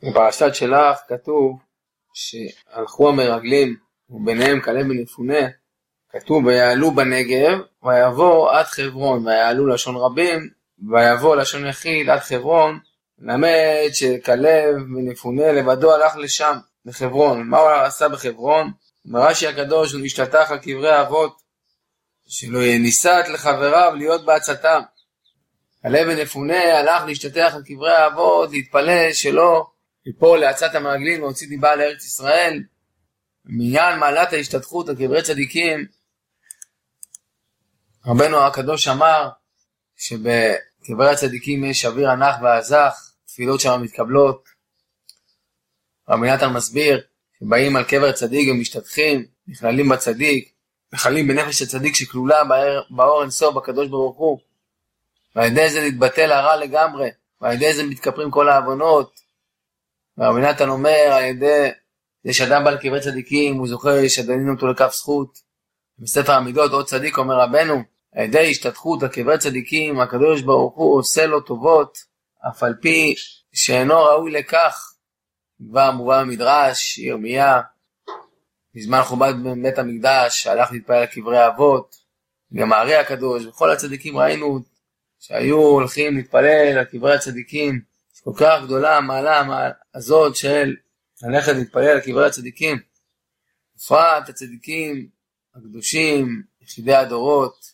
בפרשת שלח כתוב שהלכו המרגלים וביניהם כלב בן יפונה, כתוב ויעלו בנגב ויבוא עד חברון, ויעלו לשון רבים ויבוא לשון יחיד עד חברון. למד שכלב בן יפונה לבדו הלך לשם לחברון. מה הוא עשה בחברון? ברש"י הקדוש הוא נשתטח על קברי האבות שלא ניסת לחבריו להיות בעצתם. כלב בן יפונה הלך להשתטח על קברי האבות להתפלל שלא ליפול לעצת המרגלים והוציא דיבה לארץ ישראל. מעניין מעלת ההשתתחות על קברי צדיקים, רבנו הקדוש אמר שבקברי הצדיקים יש אוויר ענך ועזך, תפילות שם מתקבלות. רבי נתן מסביר שבאים על קבר צדיק ומשתתחים, נכללים בצדיק, נכללים בנפש הצדיק שכלולה באור אינסוף בקדוש ברוך הוא, ועל ידי זה להתבטל הרע לגמרי, ועל ידי זה מתכפרים כל העוונות. ורבי נתן אומר על ידי זה שאדם בא לקברי צדיקים הוא זוכר שדנים אותו לכף זכות. בספר המידות עוד צדיק אומר רבנו, על ידי השתתחות על קברי צדיקים הקדוש ברוך הוא עושה לו טובות אף על פי שאינו ראוי לכך. כבר מובא במדרש ירמיה בזמן חורבן בית המקדש הלך להתפלל על קברי האבות, גם הארי הקדוש וכל הצדיקים ראינו שהיו הולכים להתפלל על קברי הצדיקים. כל כך גדולה המעלה הזאת של ללכת להתפלל על קברי הצדיקים, בפרט הצדיקים הקדושים יחידי הדורות.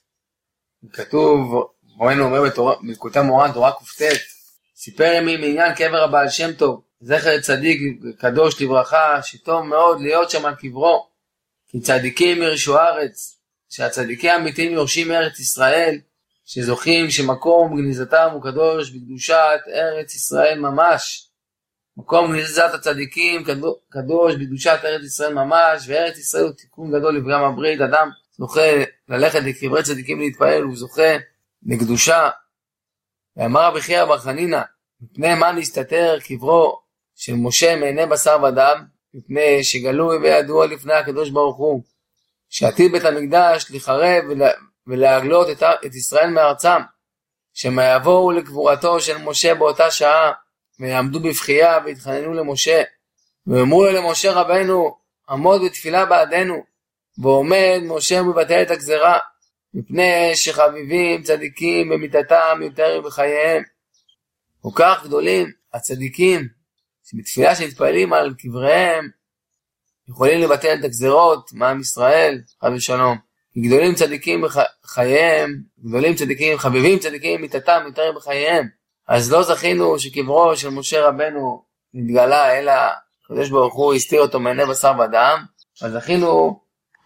כתוב מורנו אומר בליקוטי מורן תורה ק"ט, סיפר עמי מעניין קבר הבעל שם טוב זכר צדיק קדוש לברכה, שטוב מאוד להיות שם על קברו, כי צדיקים ירשו הארץ, שהצדיקים האמיתיים יורשים מארץ ישראל, שזוכים שמקום גניזתם הוא קדוש בקדושת ארץ ישראל ממש. מקום גניזת הצדיקים קדוש בקדושת ארץ ישראל ממש, וארץ ישראל הוא תיקון גדול לפגם הברית. אדם זוכה ללכת לקברי צדיקים להתפעל, הוא זוכה לקדושה. ואמר רבי חייא בר חנינא, מפני מה נסתתר קברו של משה מעיני בשר ודם? מפני שגלוי וידוע לפני הקדוש ברוך הוא שעתיד בית המקדש לחרב ולהגלות את ישראל מארצם, שמה יבואו לקבורתו של משה באותה שעה ויעמדו בבכייה והתחננו למשה ואמרו לו למשה רבנו עמוד בתפילה בעדנו, ועומד משה מבטל את הגזרה, מפני שחביבים צדיקים במיתתם יותר בחייהם. כל כך גדולים הצדיקים שבתפילה שמתפעלים על קבריהם יכולים לבטל את הגזרות מעם ישראל חד ושלום. גדולים צדיקים בחייהם, גדולים צדיקים, חביבים צדיקים מיתתם יותר בחייהם. אז לא זכינו שקברו של משה רבנו נתגלה, אלא הקדוש ברוך הוא הסתיר אותו מעיני בשר ודם. אז זכינו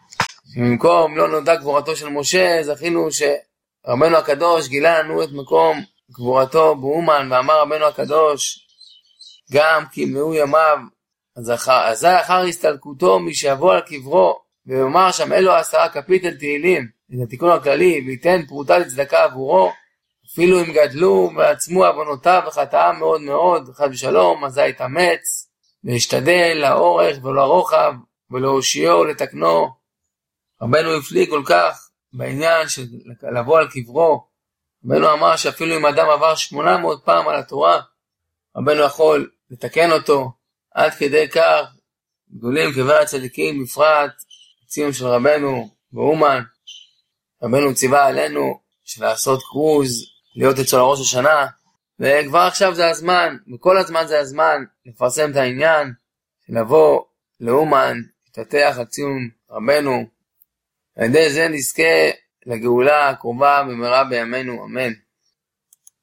שבמקום לא נודע גבורתו של משה, זכינו שרבנו הקדוש גילה לנו את מקום גבורתו באומן, ואמר רבנו הקדוש גם כי ימלאו ימיו, אז אחר הסתלקותו מי שיבוא על קברו ואומר שם אלו 10 קפיטל תהילים, את התיקון הכללי, וייתן פרוטה לצדקה עבורו, אפילו אם גדלו ועצמו עוונותיו וחטאם מאוד מאוד חד ושלום, אז יתאמץ להשתדל לאורך ולרוחב ולהושיעו ולתקנו. רבנו הפליא כל כך בעניין של לבוא על קברו. רבנו אמר שאפילו אם אדם עבר 800 פעם על התורה, רבנו יכול לתקן אותו. עד כדי כך גדולים קברי הצדיקים, בפרט ציון של רבנו באומן. רבנו ציווה עלינו לעשות קרוז, להיות אצל ראש השנה, וכבר עכשיו זה הזמן, וכל הזמן זה הזמן לפרסם את העניין, לבוא לאומן, להתפתח על ציון רבנו, על ידי זה נזכה לגאולה הקרובה במהרה בימינו, אמן.